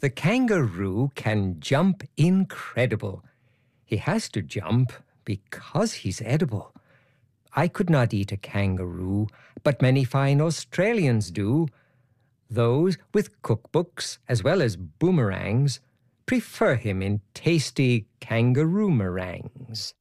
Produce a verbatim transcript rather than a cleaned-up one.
The kangaroo can jump incredible. He has to jump because he's edible. I could not eat a kangaroo, but many fine Australians do. Those with cookbooks as well as boomerangs prefer him in tasty kangaroo meringues.